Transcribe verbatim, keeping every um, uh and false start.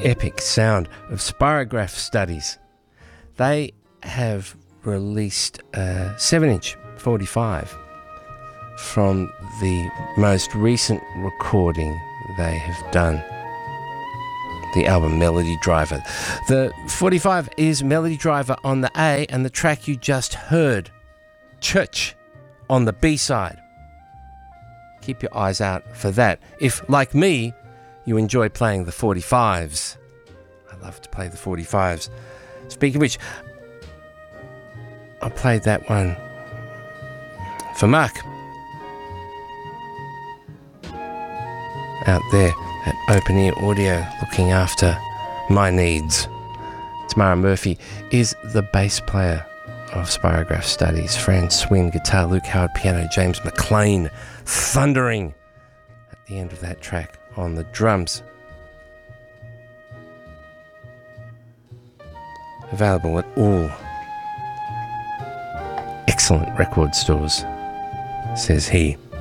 epic sound of Spirograph Studies. They have released a seven inch forty-five from the most recent recording they have done, the album Melody Driver. The forty-five is Melody Driver on the A, and the track you just heard, Church, on the B side. Keep your eyes out for that. If, like me, you enjoy playing the forty-fives. I love to play the forty-fives. Speaking of which, I played that one for Mark out there at Open Ear Audio, looking after my needs. Tamara Murphy is the bass player of Spirograph Studies. Fran Swin, guitar, Luke Howard, piano, James McLean thundering at the end of that track on the drums. Available at all excellent record stores, says he.